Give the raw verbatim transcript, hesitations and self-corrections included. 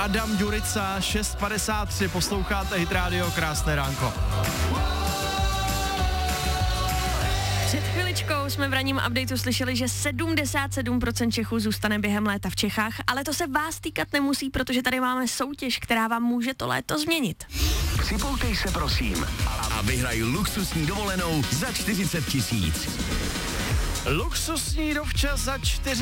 Adam Ďurica, šest padesát tři, posloucháte Hit Radio, krásné ránko. Před chviličkou jsme v ranním updateu slyšeli, že sedmdesát sedm procent Čechů zůstane během léta v Čechách, ale to se vás týkat nemusí, protože tady máme soutěž, která vám může to léto změnit. Připoutej se prosím a vyhraj luxusní dovolenou za čtyřicet tisíc. Luxusní dovčas za